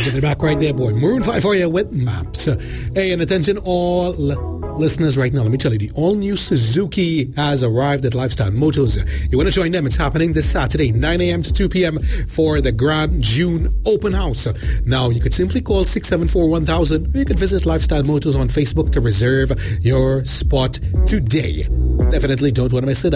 Get it back right there, boy. Maroon 5 for you with Maps. Hey, and attention all listeners right now. Let me tell you, the all-new Suzuki has arrived at Lifestyle Motors. You want to join them? It's happening this Saturday, 9 a.m. to 2 p.m. for the Grand June Open House. Now, you could simply call 674-1000. You could visit Lifestyle Motors on Facebook to reserve your spot today. Definitely don't want to miss it.